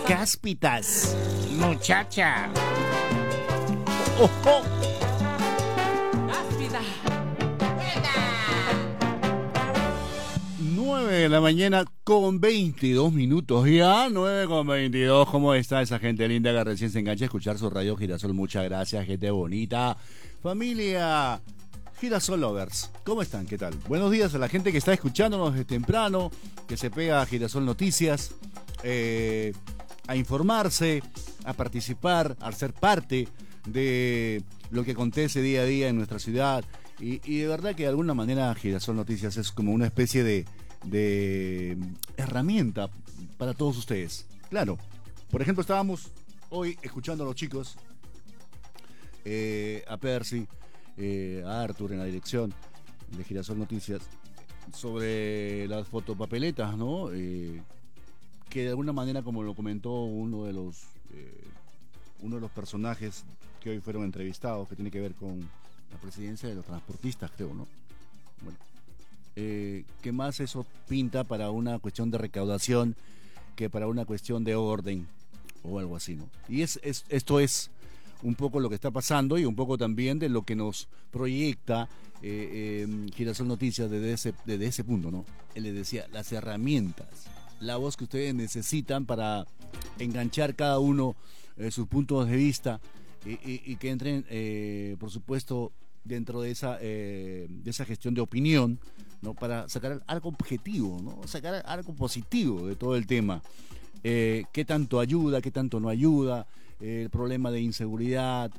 Cáspitas. Muchacha. Oh, oh. Cáspita. 9 de la mañana con 22 minutos. Ya, 9 con 22. ¿Cómo está esa gente linda que recién se engancha a escuchar su radio Girasol? Muchas gracias, gente bonita. Familia Girasol Lovers, ¿cómo están? ¿Qué tal? Buenos días a la gente que está escuchándonos desde temprano, que se pega a Girasol Noticias, a informarse, a participar, a ser parte de lo que acontece día a día en nuestra ciudad. Y de verdad que de alguna manera Girasol Noticias es como una especie de herramienta para todos ustedes. Claro, por ejemplo, estábamos hoy escuchando a los chicos, a Percy, a Arthur en la dirección de Girasol Noticias, sobre las fotopapeletas, ¿no? Que de alguna manera, como lo comentó uno de los personajes que hoy fueron entrevistados, que tiene que ver con la presidencia de los transportistas, creo, ¿no? Bueno, que más eso pinta para una cuestión de recaudación que para una cuestión de orden o algo así, ¿no? Y esto es un poco lo que está pasando y un poco también de lo que nos proyecta Girasol Noticias desde ese punto, ¿no? Él les decía, las herramientas, la voz que ustedes necesitan para enganchar cada uno sus puntos de vista y que entren, por supuesto, dentro de esa gestión de opinión, ¿no? Para sacar algo objetivo, ¿no? Sacar algo positivo de todo el tema. ¿Qué tanto ayuda, qué tanto no ayuda? El problema de inseguridad,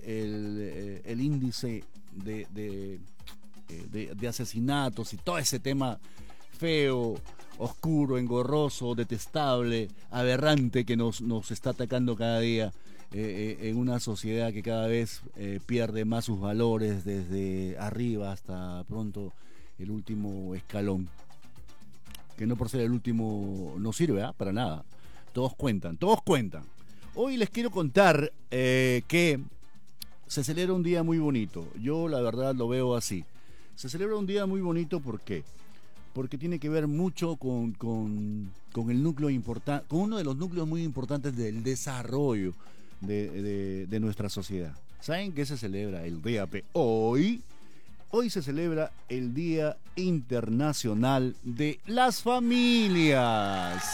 el índice de asesinatos y todo ese tema feo, oscuro, engorroso, detestable, aberrante que nos está atacando cada día en una sociedad que cada vez pierde más sus valores desde arriba hasta pronto el último escalón, que no por ser el último no sirve, para nada. Todos cuentan. Hoy les quiero contar que se celebra un día muy bonito. Yo la verdad lo veo así. Se celebra un día muy bonito, ¿por qué? Porque tiene que ver mucho con el núcleo importante, con uno de los núcleos muy importantes del desarrollo de nuestra sociedad. ¿Saben qué se celebra el día de hoy? Hoy se celebra el Día Internacional de las Familias.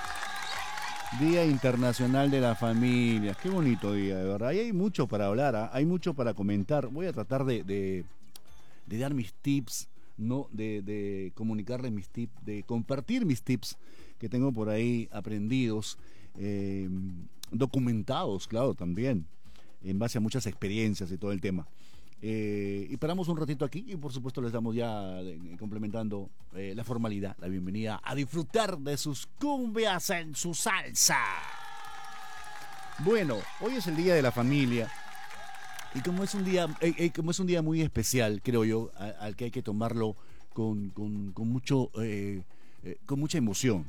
Día Internacional de las Familias. Qué bonito día, de verdad. Y hay mucho para hablar, hay mucho para comentar. Voy a tratar de dar mis tips, ¿no? De comunicarles mis tips, de compartir mis tips que tengo por ahí aprendidos, documentados, claro, también, en base a muchas experiencias y todo el tema. Y paramos un ratito aquí y por supuesto les damos ya, complementando la formalidad, la bienvenida a disfrutar de sus cumbias en su salsa. Bueno, hoy es el Día de la Familia y como es un día muy especial, creo yo, al que hay que tomarlo con mucha emoción,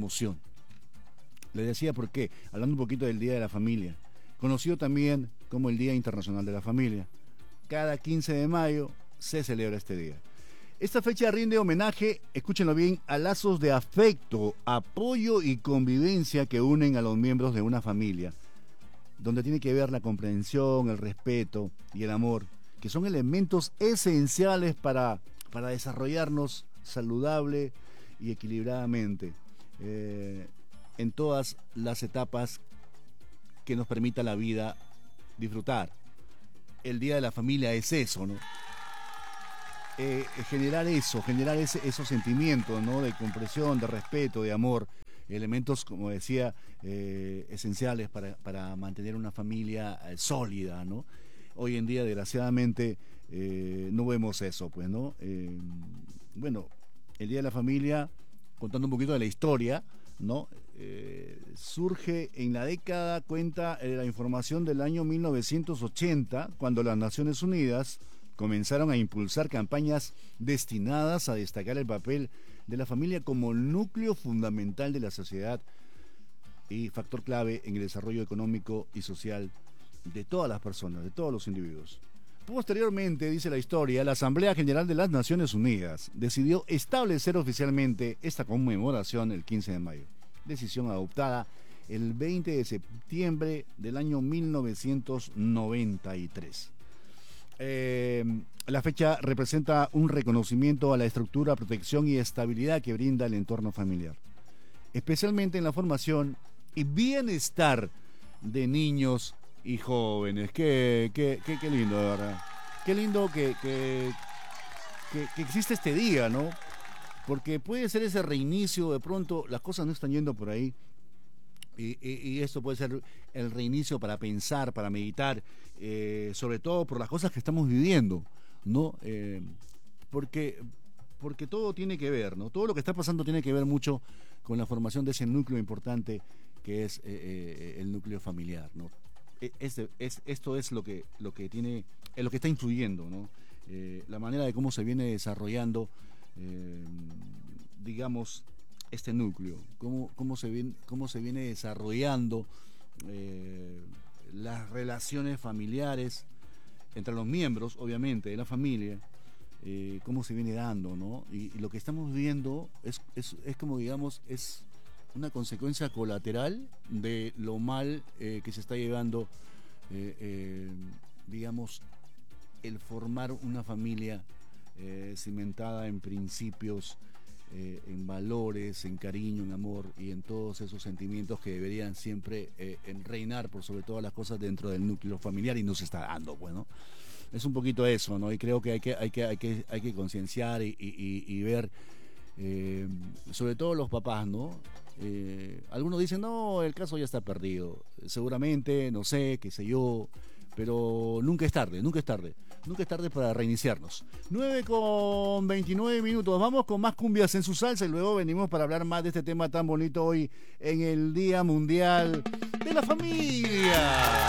Les decía por qué, hablando un poquito del Día de la Familia, conocido también como el Día Internacional de la Familia. Cada 15 de mayo se celebra este día. Esta fecha rinde homenaje, escúchenlo bien, a lazos de afecto, apoyo y convivencia que unen a los miembros de una familia, donde tiene que ver la comprensión, el respeto y el amor, que son elementos esenciales para desarrollarnos saludable y equilibradamente en todas las etapas que nos permita la vida disfrutar. El Día de la Familia es eso, ¿no? Generar esos sentimientos, ¿no? De comprensión, de respeto, de amor, elementos, como decía, esenciales para mantener una familia sólida, ¿no? Hoy en día, desgraciadamente, no vemos eso, pues, ¿no? Bueno, el Día de la Familia, contando un poquito de la historia, ¿no? Surge en la década, cuenta la información del año 1980, cuando las Naciones Unidas comenzaron a impulsar campañas destinadas a destacar el papel de la familia como núcleo fundamental de la sociedad y factor clave en el desarrollo económico y social de todas las personas, de todos los individuos. Posteriormente, dice la historia, la Asamblea General de las Naciones Unidas decidió establecer oficialmente esta conmemoración el 15 de mayo. Decisión adoptada el 20 de septiembre del año 1993. La fecha representa un reconocimiento a la estructura, protección y estabilidad que brinda el entorno familiar, especialmente en la formación y bienestar de niños y jóvenes. Qué lindo, de verdad. Qué lindo que existe este día, ¿no? Porque puede ser ese reinicio, de pronto las cosas no están yendo por ahí. Y esto puede ser el reinicio para pensar, para meditar, sobre todo por las cosas que estamos viviendo, ¿no? Porque todo tiene que ver, ¿no? Todo lo que está pasando tiene que ver mucho con la formación de ese núcleo importante que es el núcleo familiar, ¿no? Esto es lo que tiene, es lo que está influyendo, ¿no? La manera de cómo se viene desarrollando, digamos, este núcleo, cómo se viene desarrollando las relaciones familiares entre los miembros, obviamente, de la familia, cómo se viene dando, ¿no? Y lo que estamos viendo es como, digamos, es una consecuencia colateral de lo mal que se está llevando, digamos, el formar una familia cimentada en principios, en valores, en cariño, en amor y en todos esos sentimientos que deberían siempre reinar por sobre todas las cosas dentro del núcleo familiar, y no se está dando, bueno. Es un poquito eso, ¿no? Y creo que hay que concienciar y ver, sobre todo los papás, ¿no? Algunos dicen, no, el caso ya está perdido. Seguramente, no sé, qué sé yo, pero nunca es tarde, nunca es tarde. Nunca es tarde para reiniciarnos. 9:29. Vamos con más cumbias en su salsa y luego venimos para hablar más de este tema tan bonito hoy en el Día Mundial de la Familia.